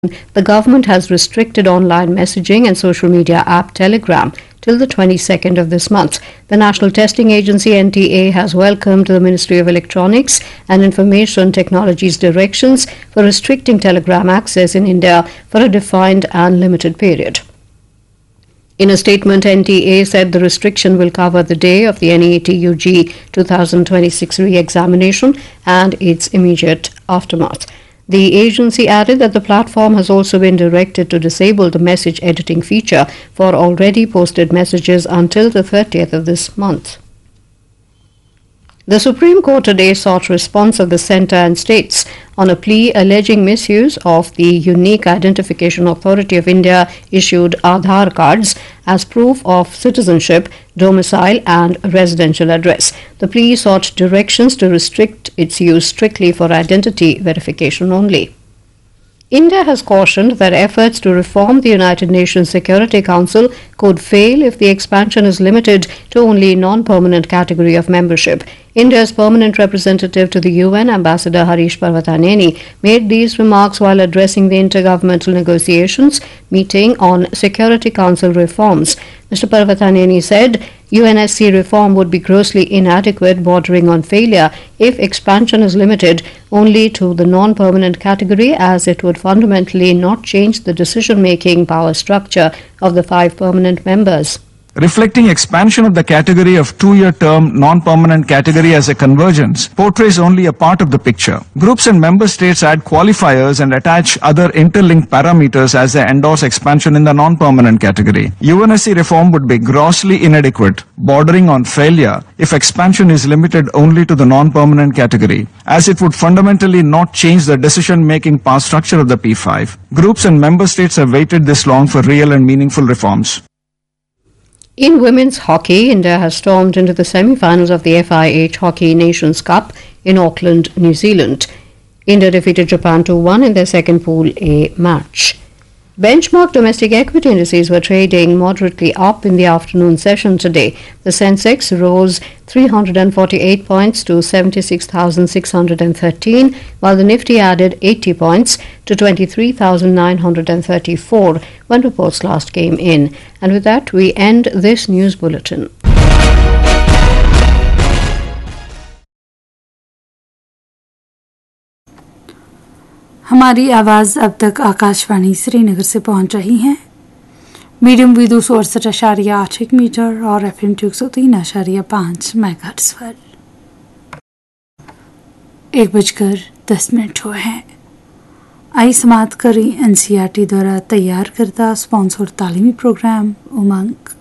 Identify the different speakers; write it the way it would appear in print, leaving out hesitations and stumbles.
Speaker 1: The government has restricted online messaging and social media app Telegram till the 22nd of this month. The National Testing Agency NTA has welcomed the Ministry of Electronics and Information Technology's directions for restricting Telegram access in India for a defined and limited period. In a statement, NTA said the restriction will cover the day of the NET UG 2026 re-examination and its immediate aftermath. The agency added that the platform has also been directed to disable the message editing feature for already posted messages until the 30th of this month. The Supreme Court today sought response of the centre and states on a plea alleging misuse of the Unique Identification Authority of India issued Aadhaar cards as proof of citizenship, domicile and residential address. The plea sought directions to restrict its use strictly for identity verification only. India has cautioned that efforts to reform the United Nations Security Council could fail if the expansion is limited to only non-permanent category of membership. India's permanent representative to the UN, Ambassador Harish Parvathaneni, made these remarks while addressing the intergovernmental negotiations meeting on Security Council reforms. Mr. Parvathaneni said UNSC reform would be grossly inadequate, bordering on failure, if expansion is limited only to the non-permanent category, as it would fundamentally not change the decision-making power structure of the 5 permanent members.
Speaker 2: Reflecting expansion of the category of 2-year term non-permanent category as a convergence portrays only a part of the picture. Groups and member states add qualifiers and attach other interlinked parameters as they endorse expansion in the non-permanent category. UNSC reform would be grossly inadequate, bordering on failure, if expansion is limited only to the non-permanent category, as it would fundamentally not change the decision-making power structure of the P5. Groups and member states have waited this long for real and meaningful reforms.
Speaker 1: In women's hockey, India has stormed into the semi-finals of the FIH Hockey Nations Cup in Auckland, New Zealand. India defeated Japan 2-1 in their second Pool A match. Benchmark domestic equity indices were trading moderately up in the afternoon session today. The Sensex rose 348 points to 76,613, while the Nifty added 80 points to 23,934 when reports last came in. And with that, we end this news bulletin.
Speaker 3: हमारी आवाज़ अब तक आकाशवाणी श्रीनगर से पहुंच रही है। Medium wave 268.8 metre और FM 103.5 megahertz पर 1:10 हुए हैं। आई समाप्त करें NCERT द्वारा तैयार करता स्पॉन्सर तालीमी प्रोग्राम उमंग।